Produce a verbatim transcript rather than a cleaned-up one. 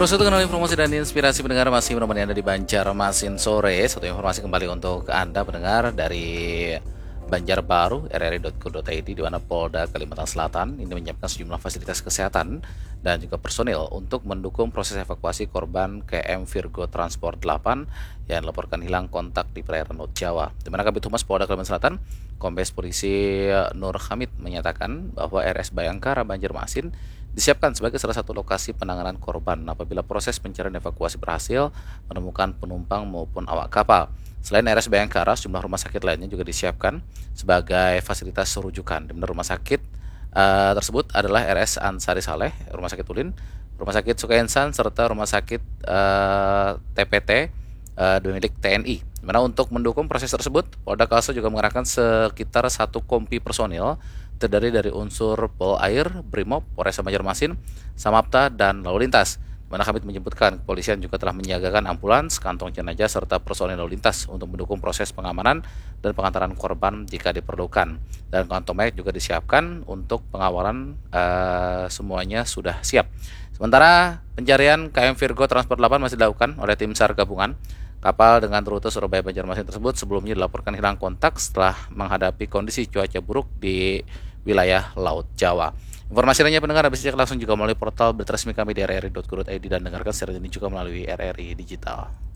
Terus untuk kenal informasi dan inspirasi pendengar masih menemani Anda di Banjarmasin sore. Satu informasi kembali untuk Anda pendengar dari Banjarbaru, r r i titik co titik i d, di mana Polda Kalimantan Selatan ini menyiapkan sejumlah fasilitas kesehatan dan juga personil untuk mendukung proses evakuasi korban K M Virgo Transport delapan yang dilaporkan hilang kontak di perairan Laut Jawa. Di mana Kabid Humas Polda Kalimantan Selatan, Kombes Polisi Nur Hamid menyatakan bahwa R S Bayangkara Banjarmasin disiapkan sebagai salah satu lokasi penanganan korban apabila proses pencarian evakuasi berhasil menemukan penumpang maupun awak kapal. Selain R S Bayangkara, sejumlah rumah sakit lainnya juga disiapkan sebagai fasilitas rujukan. Di mana rumah sakit uh, tersebut adalah R S Ansari Saleh, Rumah Sakit Ulin, Rumah Sakit Sukainsan, serta Rumah Sakit uh, T P T uh, milik T N I. Di mana untuk mendukung proses tersebut, Polda Kalsel juga mengerahkan sekitar satu kompi personil terdiri dari unsur Pol Air, Brimob, Polres Banjarmasin, Samapta, dan Lalu Lintas. Mana kami menyebutkan kepolisian juga telah menyiagakan ambulans, kantong jenazah, serta personil lalu lintas untuk mendukung proses pengamanan dan pengantaran korban jika diperlukan. Dan kantong mayat juga disiapkan untuk pengawalan, uh, semuanya sudah siap. Sementara pencarian K M Virgo Transport delapan masih dilakukan oleh tim SAR gabungan. Kapal dengan rute Surabaya Banjarmasin tersebut sebelumnya dilaporkan hilang kontak setelah menghadapi kondisi cuaca buruk di wilayah Laut Jawa. Informasi lainnya pendengar bisa cek langsung juga melalui portal berita resmi kami di r r i titik co titik i d dan dengarkan secara ini juga melalui R R I Digital.